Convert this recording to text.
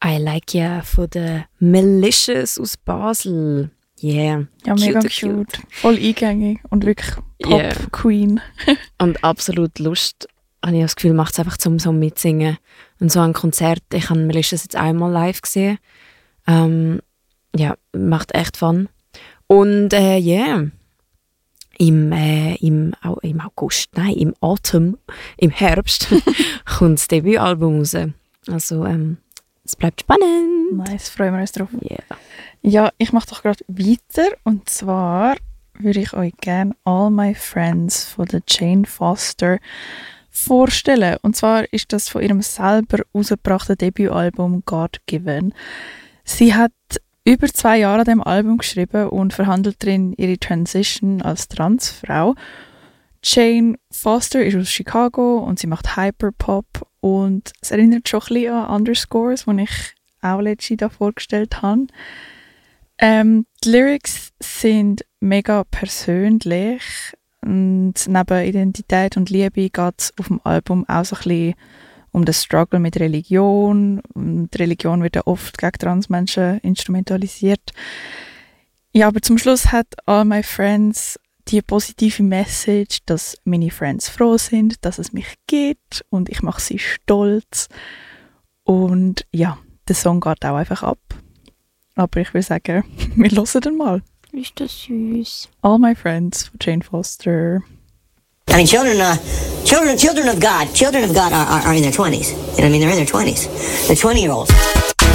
I Like Ya von der Malicious aus Basel. Yeah. Ja, mega cute. Voll eingängig und wirklich Pop-Queen. Und absolut Lust, habe ich das Gefühl, macht es einfach zum so mitsingen. Und so ein Konzert, ich habe Malicious jetzt einmal live gesehen. Ja, macht echt Fun. Und im Autumn, im Herbst, kommt das Debütalbum raus. Also, es bleibt spannend. Nice, freuen wir uns drauf. Yeah. Ja, ich mache doch gerade weiter. Und zwar würde ich euch gerne All My Friends von der Jane Foster vorstellen. Und zwar ist das von ihrem selber herausgebrachten Debütalbum God Given. Sie hat über 2 Jahre an dem Album geschrieben und verhandelt darin ihre Transition als Transfrau. Jane Foster ist aus Chicago und sie macht Hyperpop und es erinnert schon ein bisschen an Underscores, die ich auch letztes Jahr vorgestellt habe. Die Lyrics sind mega persönlich und neben Identität und Liebe geht es auf dem Album auch so ein bisschen um den Struggle mit Religion. Und Religion wird ja oft gegen Transmenschen instrumentalisiert. Ja, aber zum Schluss hat All My Friends die positive Message, dass meine Friends froh sind, dass es mich gibt und ich mache sie stolz. Und ja, der Song geht auch einfach ab. Aber ich würde sagen, wir hören den mal. Ist das süß. All My Friends von Jane Foster. I mean, children of God are in their 20s. You know what I mean? They're in their 20s. The 20-year-olds.